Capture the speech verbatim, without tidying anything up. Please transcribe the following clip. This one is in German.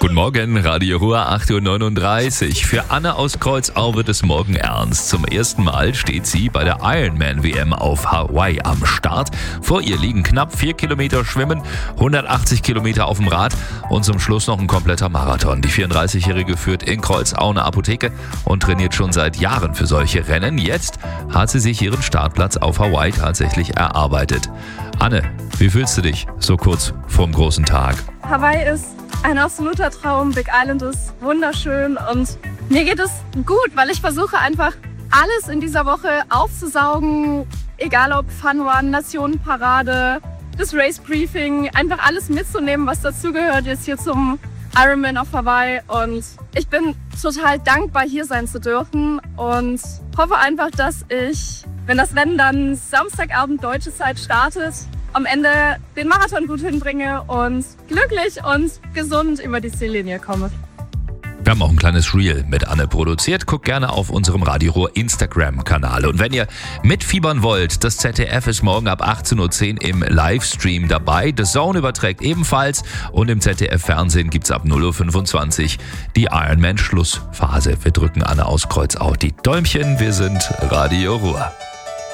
Guten Morgen, Radio Ruhr, acht Uhr neununddreißig. Für Anne aus Kreuzau wird es morgen ernst. Zum ersten Mal steht sie bei der Ironman-W M auf Hawaii am Start. Vor ihr liegen knapp vier Kilometer Schwimmen, hundertachtzig Kilometer auf dem Rad und zum Schluss noch ein kompletter Marathon. Die vierunddreißigjährige führt in Kreuzau eine Apotheke und trainiert schon seit Jahren für solche Rennen. Jetzt hat sie sich ihren Startplatz auf Hawaii tatsächlich erarbeitet. Anne, wie fühlst du dich so kurz vorm großen Tag? Hawaii ist ein absoluter Traum, Big Island ist wunderschön und mir geht es gut, weil ich versuche einfach alles in dieser Woche aufzusaugen, egal ob Fun Run, Nationenparade, das Race Briefing, einfach alles mitzunehmen, was dazugehört jetzt hier zum Ironman auf Hawaii, und ich bin total dankbar, hier sein zu dürfen und hoffe einfach, dass ich, wenn das Rennen dann Samstagabend deutsche Zeit startet, am Ende den Marathon gut hinbringe und glücklich und gesund über die Ziellinie komme. Wir haben auch ein kleines Reel mit Anne produziert. Guckt gerne auf unserem Radio Ruhr Instagram-Kanal. Und wenn ihr mitfiebern wollt, das Z D F ist morgen ab achtzehn Uhr zehn im Livestream dabei. The Zone überträgt ebenfalls und im Z D F-Fernsehen gibt es ab null Uhr fünfundzwanzig die Ironman-Schlussphase. Wir drücken Anne aus Kreuzau die Däumchen. Wir sind Radio Ruhr.